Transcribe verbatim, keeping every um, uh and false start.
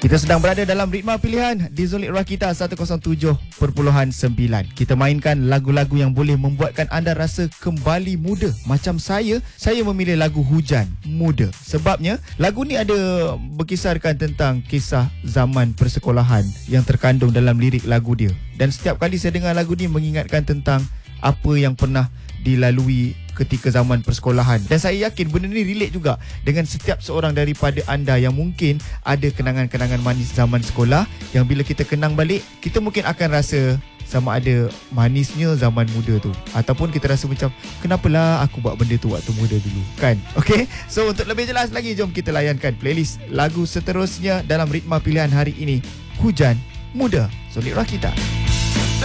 Kita sedang berada dalam ritma pilihan di Zolit Rakita seratus tujuh perpuluhan sembilan. Kita mainkan lagu-lagu yang boleh membuatkan anda rasa kembali muda. Macam saya, saya memilih lagu Hujan Muda. Sebabnya, lagu ni ada berkisarkan tentang kisah zaman persekolahan yang terkandung dalam lirik lagu dia. Dan setiap kali saya dengar lagu ni mengingatkan tentang apa yang pernah dilalui ketika zaman persekolahan. Dan saya yakin benda ni relate juga dengan setiap seorang daripada anda yang mungkin ada kenangan-kenangan manis zaman sekolah yang bila kita kenang balik, kita mungkin akan rasa sama ada manisnya zaman muda tu, ataupun kita rasa macam kenapalah aku buat benda tu waktu muda dulu, kan? Okay, so untuk lebih jelas lagi, jom kita layankan playlist lagu seterusnya dalam ritma pilihan hari ini, Hujan Muda, Zolit Rakita.